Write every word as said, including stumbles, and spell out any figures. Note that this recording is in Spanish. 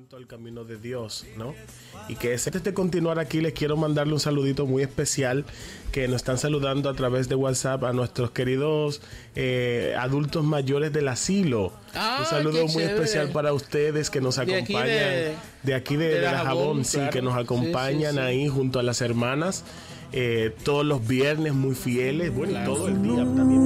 distinto al camino de Dios, ¿no? Y que antes de continuar aquí les quiero mandarle un saludito muy especial que nos están saludando a través de WhatsApp a nuestros queridos eh, adultos mayores del asilo. Ah, un saludo muy chévere. especial para ustedes que nos De aquí acompañan de, de aquí de, de de la Dajabón, Jabón, sí, claro. que nos acompañan Sí, sí, sí. ahí junto a las hermanas eh, todos los viernes muy fieles, bueno, y todo el día también.